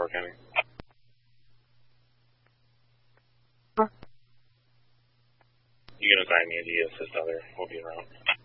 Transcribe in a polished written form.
Broward County. You can assign me a DSS out there. We'll be around.